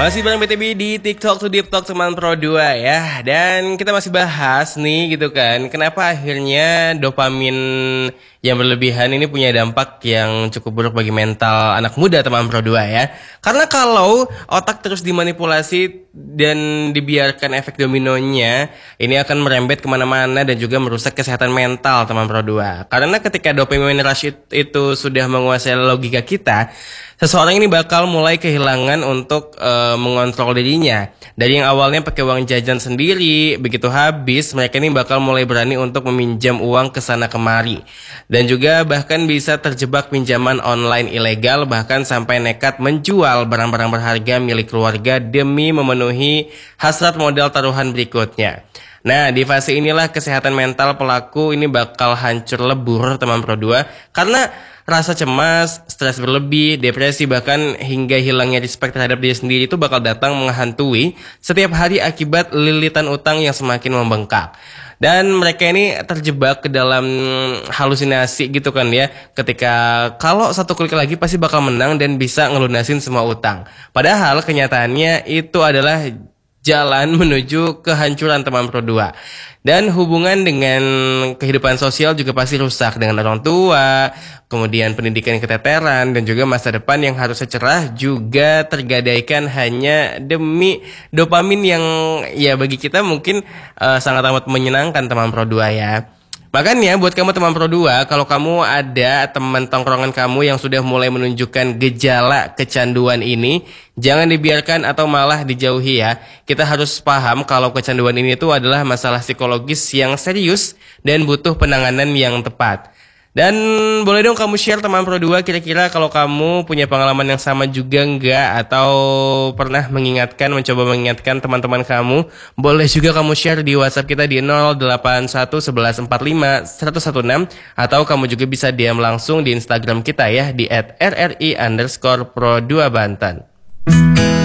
Masih bareng BTB di TikTok to Deep Talk teman Pro 2 ya. Dan kita masih bahas nih gitu kan, kenapa akhirnya dopamin yang berlebihan ini punya dampak yang cukup buruk bagi mental anak muda teman Pro 2 ya. Karena kalau otak terus dimanipulasi dan dibiarkan efek dominonya, ini akan merembet kemana-mana dan juga merusak kesehatan mental teman Pro 2. Karena ketika dopamine rush itu sudah menguasai logika kita, seseorang ini bakal mulai kehilangan untuk mengontrol dirinya. Dari yang awalnya pakai uang jajan sendiri, begitu habis mereka ini bakal mulai berani untuk meminjam uang ke sana kemari. Dan juga bahkan bisa terjebak pinjaman online ilegal, bahkan sampai nekat menjual barang-barang berharga milik keluarga demi memenuhi hasrat modal taruhan berikutnya. Nah, di fase inilah kesehatan mental pelaku ini bakal hancur lebur teman Pro 2 karena rasa cemas, stres berlebih, depresi, bahkan hingga hilangnya respect terhadap diri sendiri itu bakal datang menghantui setiap hari akibat lilitan utang yang semakin membengkak. Dan mereka ini terjebak ke dalam halusinasi gitu kan ya, ketika kalau satu klik lagi pasti bakal menang dan bisa ngelunasin semua utang. Padahal kenyataannya itu adalah jalan menuju kehancuran teman Pro 2. Dan hubungan dengan kehidupan sosial juga pasti rusak dengan orang tua, kemudian pendidikan yang keteteran, dan juga masa depan yang harusnya cerah juga tergadaikan hanya demi dopamin yang ya bagi kita mungkin sangat amat menyenangkan teman Pro 2 ya. Makanya buat kamu teman Pro 2, kalau kamu ada teman tongkrongan kamu yang sudah mulai menunjukkan gejala kecanduan ini, jangan dibiarkan atau malah dijauhi ya. Kita harus paham kalau kecanduan ini tuh adalah masalah psikologis yang serius dan butuh penanganan yang tepat. Dan boleh dong kamu share teman Pro 2, kira-kira kalau kamu punya pengalaman yang sama juga enggak, atau pernah mencoba mengingatkan teman-teman kamu. Boleh juga kamu share di WhatsApp kita di 081 11 45 116, atau kamu juga bisa DM langsung di Instagram kita ya di @rri_pro2banten.